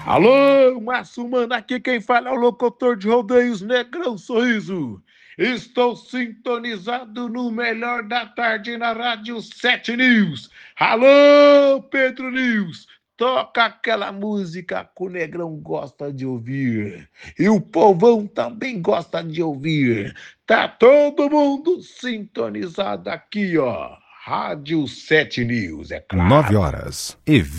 Alô, Márcio Mano, aqui quem fala é o locutor de rodeios Negrão Sorriso. Estou sintonizado no melhor da tarde na Rádio 7 News. Alô, Pedro News, toca aquela música que o Negrão gosta de ouvir. E o povão também gosta de ouvir. Tá todo mundo sintonizado aqui, ó. Rádio 7 News, é Nove claro. horas e